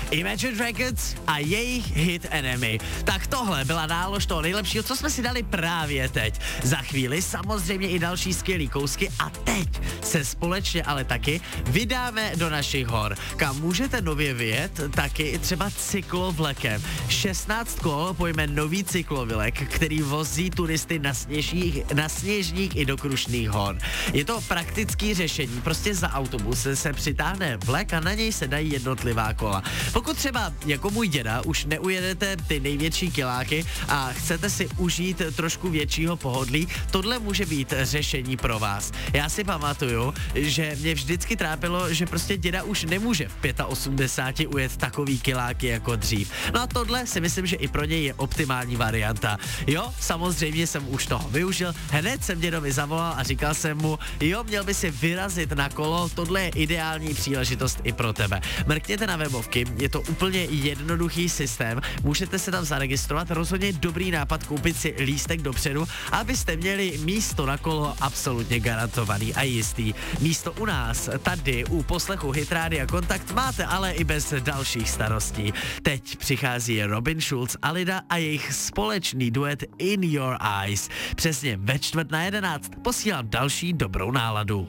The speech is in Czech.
Imagine Dragons a jejich hit Enemy. Tak tohle byla nálož toho nejlepšího, co jsme si dali právě teď. Za chvíli samozřejmě i další skvělý kousky a teď se společně ale taky vydáme do našich hor, kam můžete nově vyjet taky třeba cyklovlekem. 16 kol pojme nový cyklovlek, který vozí turisty na sněžník i do Krušných hor. Je to praktický řešení, prostě za autobus se přitáhne vlek a na něj se dají jednotlivá kola. Pokud třeba jako můj děda už neujedete ty největší kiláky a chcete si užít trošku většího pohodlí, tohle může být řešení pro vás. Já si pamatuju, že mě vždycky trápilo, že prostě děda už nemůže v 85 ujet takový kiláky jako dřív. No a tohle si myslím, že i pro něj je optimální varianta. Jo, samozřejmě jsem už toho využil, hned jsem dědovi zavolal a říkal jsem mu, jo, měl by si vyrazit na kolo, tohle je ideální příležitost i pro tebe. Mrkněte na webovky, je to úplně jednoduchý systém, můžete se tam zaregistrovat, rozhodně dobrý nápad koupit si lístek dopředu, abyste měli místo na kolo absolutně garantovaný a jistý. Místo u nás, tady u poslechu Hit Rádia Kontakt máte ale i bez dalších starostí. Teď přichází Robin Schulz a Lida a jejich společný duet In Your Eyes. Přesně ve 10:45 posílám další dobrou náladu.